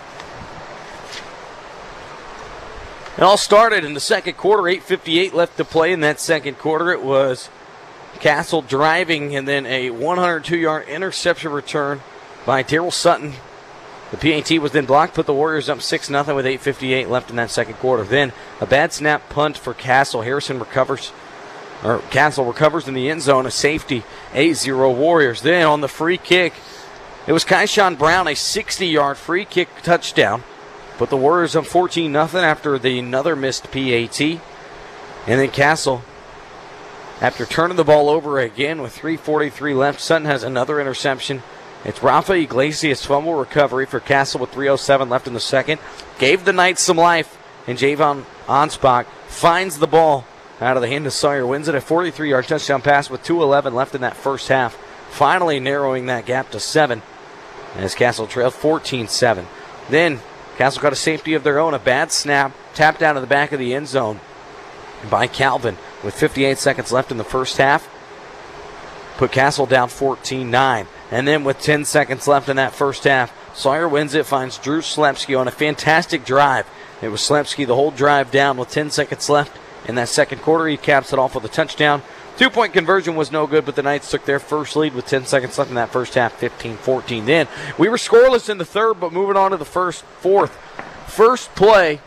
It all started in the second quarter, eight fifty-eight left to play in that second quarter. It was Castle driving and then a one hundred two yard interception return by Terrell Sutton. The P A T was then blocked, put the Warriors up six nothing with eight fifty-eight left in that second quarter. Then a bad snap punt for Castle. Harrison recovers, or Castle recovers in the end zone, a safety, eight zero Warriors. Then on the free kick, it was Kyshawn Brown, a sixty yard free kick touchdown. Put the Warriors up fourteen nothing after the another missed P A T. And then Castle, after turning the ball over again with three forty-three left, Sutton has another interception. It's Rafa Iglesias' fumble recovery for Castle with three oh seven left in the second. Gave the Knights some life, and Javon Anspach finds the ball out of the hand of Sawyer. Wins it a forty-three yard touchdown pass with two eleven left in that first half. Finally narrowing that gap to seven as Castle trailed fourteen seven. Then Castle got a safety of their own, a bad snap, tapped out of the back of the end zone by Calvin with fifty-eight seconds left in the first half. Put Castle down fourteen nine. And then with ten seconds left in that first half, Sawyer wins it, finds Drew Slepsky on a fantastic drive. It was Slepsky the whole drive down with ten seconds left in that second quarter. He caps it off with a touchdown. Two-point conversion was no good, but the Knights took their first lead with ten seconds left in that first half, fifteen fourteen. Then we were scoreless in the third, but moving on to the first, fourth. First play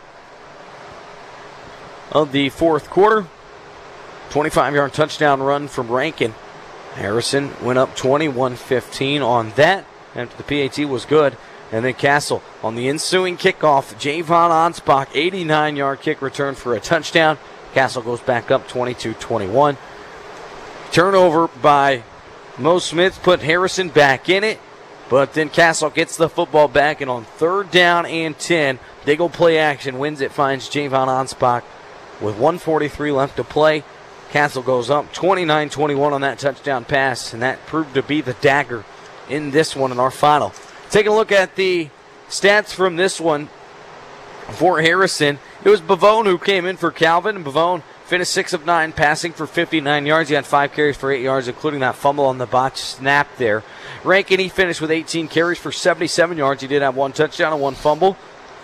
of the fourth quarter, twenty-five yard touchdown run from Rankin. Harrison went up twenty-one fifteen on that after the P A T was good. And then Castle on the ensuing kickoff, Javon Anspach, eighty-nine yard kick return for a touchdown. Castle goes back up twenty-two twenty-one. Turnover by Mo Smith put Harrison back in it, but then Castle gets the football back, and on third down and ten, big old play action wins it, finds Javon Anspach with one forty-three left to play. Castle goes up twenty-nine twenty-one on that touchdown pass, and that proved to be the dagger in this one in our final. Taking a look at the stats from this one for Harrison, it was Bavone who came in for Calvin, and Bavone finished six of nine, passing for fifty-nine yards. He had five carries for eight yards, including that fumble on the botch snap there. Rankin, he finished with eighteen carries for seventy-seven yards. He did have one touchdown and one fumble.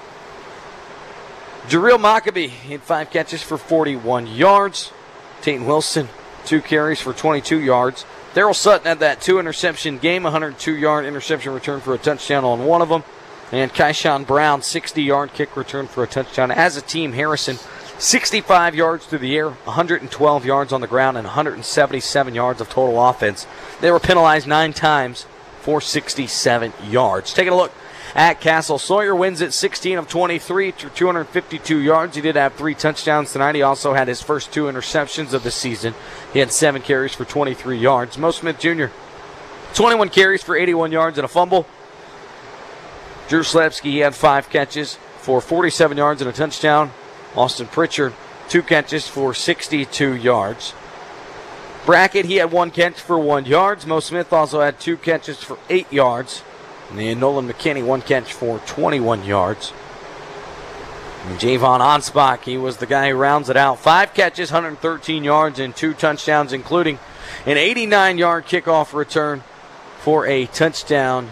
Jareel Maccabee, he had five catches for forty-one yards. Tate Wilson, two carries for twenty-two yards. Darrell Sutton had that two-interception game, one hundred two yard interception return for a touchdown on one of them. And Kyshawn Brown, sixty yard kick return for a touchdown. As a team, Harrison, sixty-five yards through the air, one hundred twelve yards on the ground, and one hundred seventy-seven yards of total offense. They were penalized nine times for sixty-seven yards. Taking a look at Castle. Sawyer wins it sixteen of twenty-three to two hundred fifty-two yards. He did have three touchdowns tonight. He also had his first two interceptions of the season. He had seven carries for twenty-three yards. Mo Smith Junior, twenty-one carries for eighty-one yards and a fumble. Drew Slepsky, he had five catches for forty-seven yards and a touchdown. Austin Pritchard, two catches for sixty-two yards. Brackett, he had one catch for one yard. Mo Smith also had two catches for eight yards. And then Nolan McKinney, one catch for twenty-one yards. And Javon Anspach, he was the guy who rounds it out. Five catches, one hundred thirteen yards, and two touchdowns, including An eighty-nine-yard kickoff return for a touchdown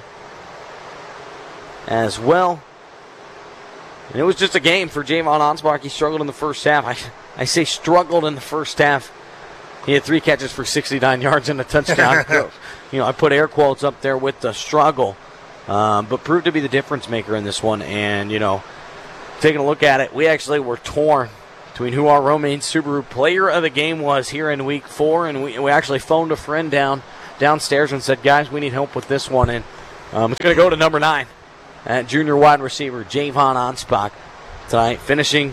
as well. And it was just a game for Javon Ansbach. He struggled in the first half. I, I say struggled in the first half. He had three catches for sixty-nine yards and a touchdown. You know, I put air quotes up there with the struggle, um, but proved to be the difference maker in this one. And, you know, taking a look at it, we actually were torn between who our Romaine Subaru player of the game was here in week four, and we, we actually phoned a friend down downstairs and said, guys, we need help with this one. And um, it's going to go to number nine, at junior wide receiver Javon Ansbach tonight, finishing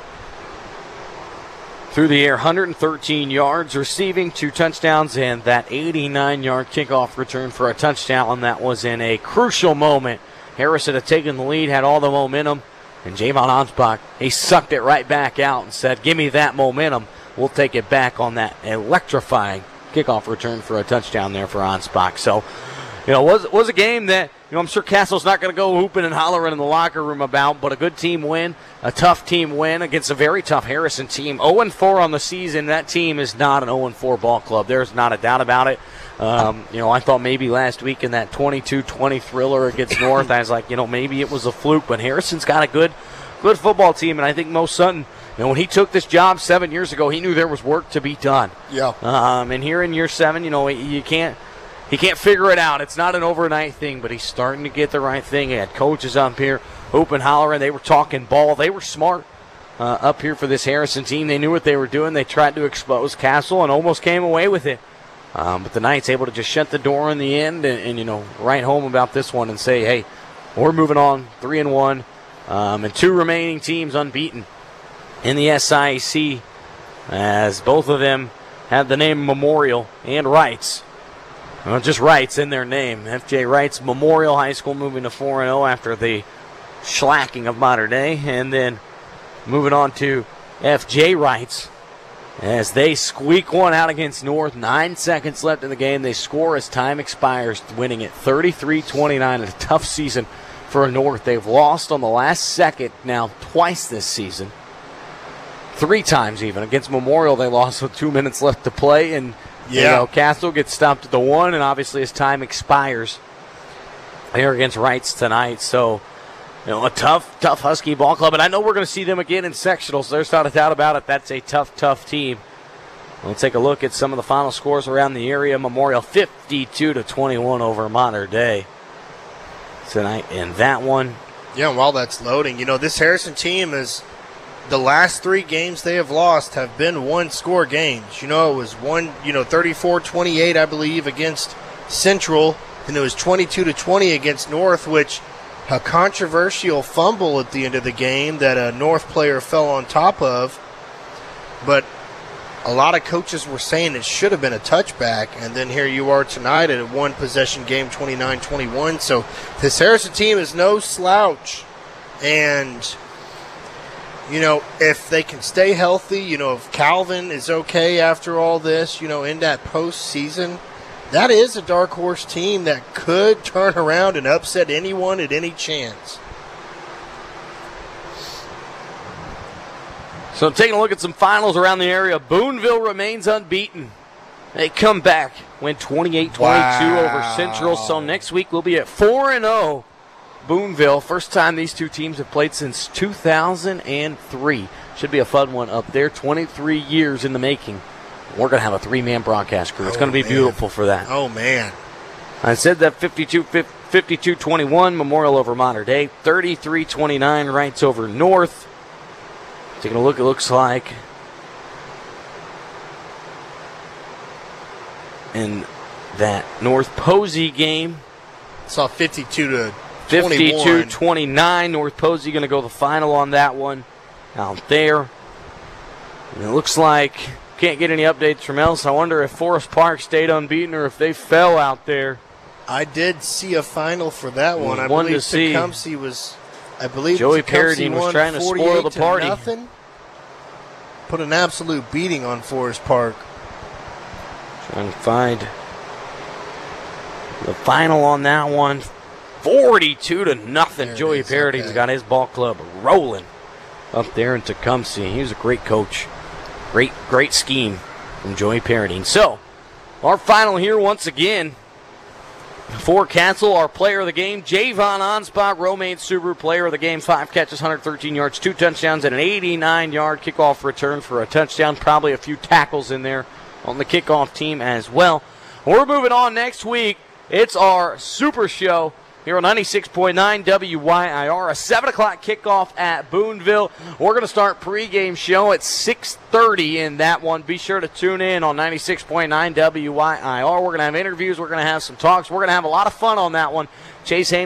through the air, one hundred thirteen yards, receiving two touchdowns, and that eighty-nine-yard kickoff return for a touchdown. And that was in a crucial moment. Harrison had taken the lead, had all the momentum, and Javon Ansbach, he sucked it right back out and said, give me that momentum. We'll take it back on that electrifying kickoff return for a touchdown there for Ansbach. So, you know, was was a game that, you know, I'm sure Castle's not going to go hooping and hollering in the locker room about, but a good team win, a tough team win against a very tough Harrison team. oh and four on the season. That team is not an oh and four ball club. There's not a doubt about it. Um, you know, I thought maybe last week in that twenty-two twenty thriller against North, I was like, you know, maybe it was a fluke, but Harrison's got a good, good football team, and I think Mo Sutton, you know, when he took this job seven years ago, he knew there was work to be done. Yeah. Um, and here in year seven, you know, you can't, He can't figure it out. It's not an overnight thing, but he's starting to get the right thing. He had coaches up here, hoop and hollering. They were talking ball. They were smart uh, up here for this Harrison team. They knew what they were doing. They tried to expose Castle and almost came away with it. Um, but the Knights able to just shut the door in the end and, and, you know, write home about this one and say, hey, we're moving on, three and one, um, and two remaining teams unbeaten in the S I A C, as both of them have the name Memorial and Wrights. Well, just Wrights in their name. F J Wrights Memorial High School moving to four and oh after the shellacking of Mater Dei. And then moving on to F J Wrights as they squeak one out against North. Nine seconds left in the game. They score as time expires, winning it thirty-three twenty-nine. A tough season for North. They've lost on the last second now twice this season. Three times even. Against Memorial, they lost with two minutes left to play, and yeah. You know, Castle gets stopped at the one, and obviously as time expires, they're against Wrights tonight. So, you know, a tough, tough Husky ball club. And I know we're going to see them again in sectionals. There's not a doubt about it. That's a tough, tough team. Let's take a look at some of the final scores around the area. Memorial fifty-two to twenty-one over Mater Dei tonight in that one. Yeah, and while that's loading, you know, this Harrison team is – the last three games they have lost have been one-score games. You know, it was one, you know, thirty-four twenty-eight, I believe, against Central, and it was twenty-two to twenty against North, which a controversial fumble at the end of the game that a North player fell on top of. But a lot of coaches were saying it should have been a touchback, and then here you are tonight at a one-possession game, twenty-nine twenty-one. So this Harrison team is no slouch, and you know, if they can stay healthy, you know, if Calvin is okay after all this, you know, in that postseason, that is a dark horse team that could turn around and upset anyone at any chance. So taking a look at some finals around the area, Boonville remains unbeaten. They come back, win twenty-eight twenty-two wow. over Central. So next week we'll be at four and oh. Boonville, first time these two teams have played since two thousand three. Should be a fun one up there. twenty-three years in the making. We're going to have a three-man broadcast crew. It's oh, going to be man. beautiful for that. Oh, man. I said that fifty-two twenty-one, Memorial over Mater Dei. thirty-three twenty-nine, Wrights over North. Taking a look, it looks like in that North Posey game. Saw fifty-two to fifty-two twenty-nine. North Posey going to go the final on that one out there. And it looks like can't get any updates from else. I wonder if Forest Park stayed unbeaten or if they fell out there. I did see a final for that one. I one believe to see. Tecumseh was, I believe Joey Paradine was trying to spoil the party. Nothing. Put an absolute beating on Forest Park. Trying to find the final on that one. forty-two to nothing. There Joey Paradine's okay. got his ball club rolling up there in Tecumseh. He was a great coach. Great, great scheme from Joey Paradine. So, Our final here once again. For Castle, our player of the game, Javon Onspot, Romaine Subaru player of the game. Five catches, one hundred thirteen yards, two touchdowns, and an eighty-nine-yard kickoff return for a touchdown. Probably a few tackles in there on the kickoff team as well. We're moving on next week. It's our Super Show here on ninety-six point nine W Y I R. A seven o'clock kickoff at Boonville. We're going to start pregame show at six thirty in that one. Be sure to tune in on ninety-six point nine W Y I R. We're going to have interviews. We're going to have some talks. We're going to have a lot of fun on that one. Chase Haynes